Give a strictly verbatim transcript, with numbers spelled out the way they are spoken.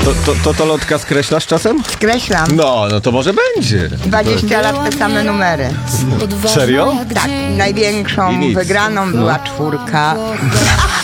To, to, to, to Lotka skreślasz czasem? Skreślam. No, no to może będzie. dwadzieścia lat te same numery. Serio? Tak, największą I nic. wygraną była czwórka.